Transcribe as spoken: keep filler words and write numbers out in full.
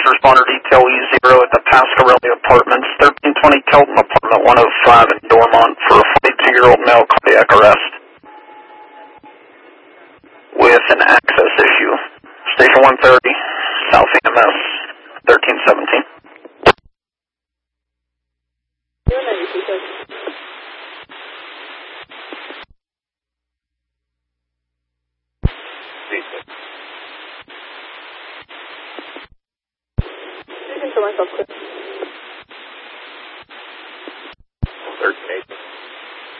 responder detail E zero at the Pasquarelli Apartments, thirteen twenty Kelton Apartment one oh five in Dormont for a forty-two-year-old male cardiac arrest with an access issue. Station one thirty, South E M S, thirteen seventeen. Speaking to myself, quick.